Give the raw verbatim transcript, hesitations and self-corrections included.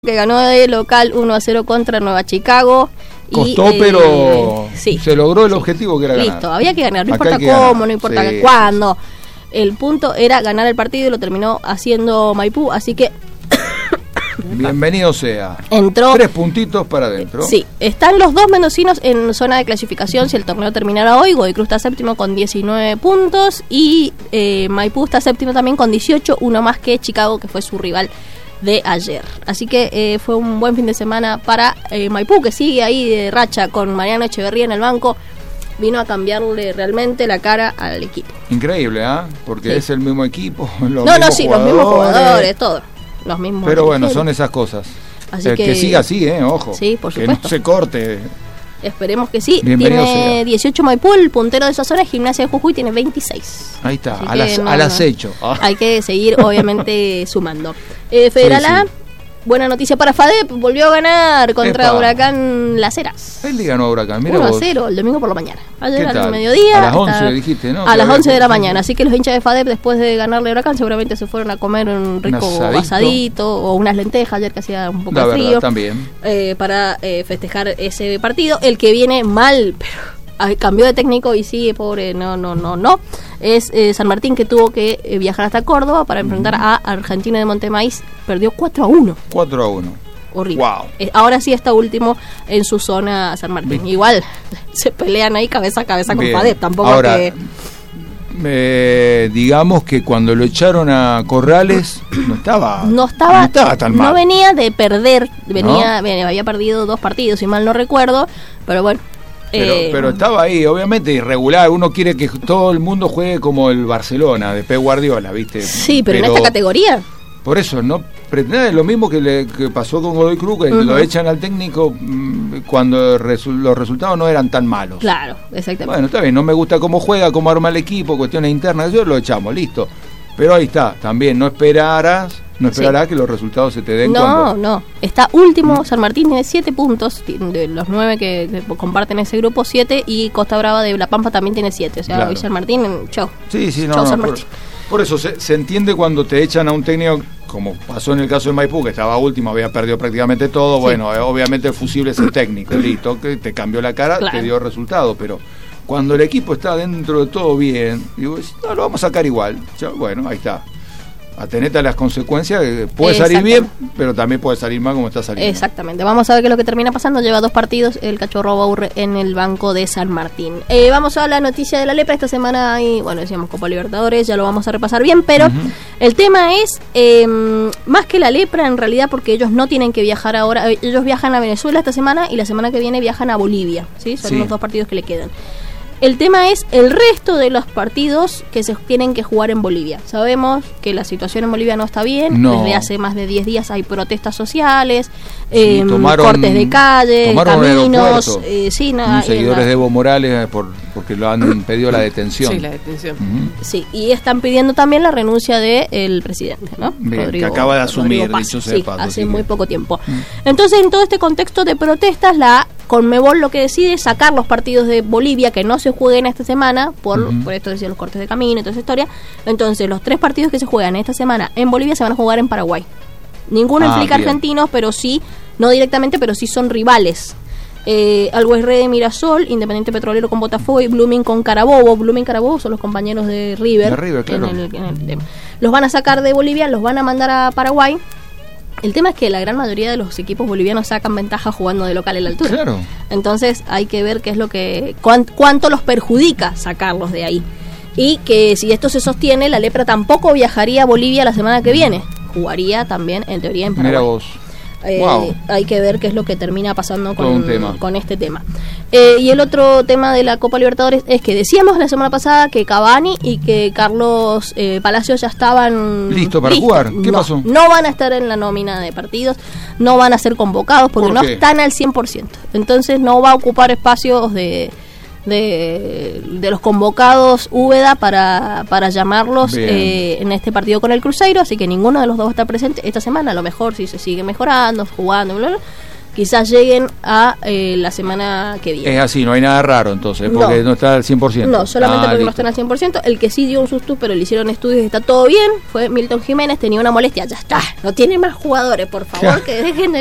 Que ganó de local uno a cero contra Nueva Chicago. Costó, y, eh, pero sí, se logró el sí. objetivo que era ganar. Listo, había que ganar, no Acá importa cómo, ganar. no importa sí, cuándo. Sí. El punto era ganar el partido y lo terminó haciendo Maipú, así que... Bienvenido sea. Entró... Tres puntitos para adentro. Sí, están los dos mendocinos en zona de clasificación si el torneo terminara hoy. Godoy Cruz está séptimo con diecinueve puntos y eh, Maipú está séptimo también con dieciocho, uno más que Chicago, que fue su rival de ayer. Así que eh, fue un buen fin de semana para eh, Maipú, que sigue ahí de racha con Mariano Echeverría en el banco. Vino a cambiarle realmente la cara al equipo. Increíble, ¿ah? ¿eh? Porque sí. es el mismo equipo. Los no, no, sí, los mismos jugadores, todo. Los mismos. Pero bueno, son esas cosas. Así eh, que, que siga así, ¿eh? Ojo. Sí, por supuesto. Que no se corte. Esperemos que sí. Bienvenido tiene sea. dieciocho Maipú, el puntero de esa zona. Gimnasia de Jujuy tiene veintiséis. Ahí está, al, as, no, al acecho. No. Hay que seguir, obviamente, sumando. Eh, Federal A, sí, sí. Buena noticia para FADEP, volvió a ganar contra Epa. Huracán Las Heras. Él le ganó a Huracán, mira uno vos. a cero, el domingo por la mañana. Ayer al mediodía. A las once está, dijiste, ¿no? A las once de la mañana, así que los hinchas de FADEP después de ganarle a Huracán seguramente se fueron a comer un rico un asadito. asadito o unas lentejas, ayer que hacía un poco la de frío. Verdad, también. Eh, para eh, festejar ese partido, el que viene mal, pero... cambió de técnico y sigue pobre, no, no, no, no. Es eh, San Martín, que tuvo que eh, viajar hasta Córdoba para enfrentar uh-huh. a Argentina de Montemaíz. Perdió cuatro a uno. cuatro a uno. Horrible. Wow. Eh, ahora sí está último en su zona San Martín. Bien. Igual se pelean ahí cabeza a cabeza con FADEP. Tampoco ahora, que... Eh, digamos que cuando lo echaron a Corrales no estaba no estaba, no estaba tan mal. No venía de perder, venía, ¿no? venía había perdido dos partidos, si mal no recuerdo, pero bueno. Pero, eh, pero estaba ahí, obviamente irregular. Uno quiere que todo el mundo juegue como el Barcelona de Pep Guardiola, ¿viste? Sí, pero, pero en esta categoría. Por eso, no pretender lo mismo que, le, que pasó con Godoy Cruz, que uh-huh. lo echan al técnico mmm, cuando resu- los resultados no eran tan malos. Claro, exactamente. Bueno, está bien, no me gusta cómo juega, cómo arma el equipo, cuestiones internas, yo lo echamos, listo. Pero ahí está, también no esperarás, no esperarás sí. que los resultados se te den. No, cuando... no, está último, San Martín tiene siete puntos, de los nueve que, que comparten ese grupo, siete, y Costa Brava de La Pampa también tiene siete, o sea, claro. hoy San Martín, chau. Sí, sí, no, chau, no, San por, Martín. Por eso se, se entiende cuando te echan a un técnico, como pasó en el caso de Maipú, que estaba último, había perdido prácticamente todo, sí. bueno, eh, obviamente el fusible es el técnico, listo, que te cambió la cara, claro. te dio resultado, pero... Cuando el equipo está dentro de todo bien, digo, no, lo vamos a sacar igual, ya, bueno, ahí está. Atenete a las consecuencias, puede salir bien, pero también puede salir mal como está saliendo. Exactamente, vamos a ver qué es lo que termina pasando. Lleva dos partidos el Cachorro Baurre en el banco de San Martín. Eh, vamos a la noticia de la lepra. Esta semana hay, bueno, decíamos Copa Libertadores, ya lo vamos a repasar bien, pero uh-huh. el tema es, eh, más que la lepra en realidad, porque ellos no tienen que viajar ahora, ellos viajan a Venezuela esta semana y la semana que viene viajan a Bolivia, ¿sí? Son sí. los dos partidos que le quedan. El tema es el resto de los partidos que se tienen que jugar en Bolivia. Sabemos que la situación en Bolivia no está bien. No. Desde hace más de diez días hay protestas sociales, sí, eh, tomaron, cortes de calle, caminos. Eh, sí, no, seguidores de Evo Morales por, porque lo han pedido la detención. Sí, la detención. Uh-huh. Sí, y están pidiendo también la renuncia del presidente, ¿no? Bien, Rodrigo, que acaba de asumir, dicho sea sí, paso, hace sí muy que... poco tiempo. Uh-huh. Entonces, en todo este contexto de protestas, la Conmebol lo que decide es sacar los partidos de Bolivia que no se jueguen esta semana, por, uh-huh. por esto decía los cortes de camino y toda esa historia. Entonces, los tres partidos que se juegan esta semana en Bolivia se van a jugar en Paraguay. Ninguno ah, implica bien. argentinos, pero sí, no directamente, pero sí son rivales. Eh, Always Ready Mirasol, Independiente Petrolero con Botafogo y Blooming con Carabobo. Blooming y Carabobo son los compañeros de River. De River, claro. En el, en el, los van a sacar de Bolivia, los van a mandar a Paraguay. El tema es que la gran mayoría de los equipos bolivianos sacan ventaja jugando de local en la altura. Claro. Entonces hay que ver qué es lo que cuán, cuánto los perjudica sacarlos de ahí. Y que si esto se sostiene, la lepra tampoco viajaría a Bolivia la semana que viene. Jugaría también, en teoría, en Paraguay. Mira vos. Eh, wow. Hay que ver qué es lo que termina pasando con, con este tema. Eh, y el otro tema de la Copa Libertadores es que decíamos la semana pasada que Cavani y que Carlos eh, Palacios ya estaban listos para listos. jugar. ¿Qué no, pasó? No van a estar en la nómina de partidos, no van a ser convocados porque ¿Por no están al cien por ciento. Entonces no va a ocupar espacios de... De, de los convocados Úbeda para, para llamarlos eh, en este partido con el Cruzeiro, así que ninguno de los dos va a estar presente esta semana. A lo mejor si se sigue mejorando, jugando, bla, bla, quizás lleguen a eh, la semana que viene. Es así, no hay nada raro entonces, porque no, no está al cien por ciento. No, solamente ah, porque listo. no están al cien por ciento. El que sí dio un susto, pero le hicieron estudios y está todo bien, fue Milton Jiménez, tenía una molestia, ya está. No tiene más jugadores, por favor, que dejen de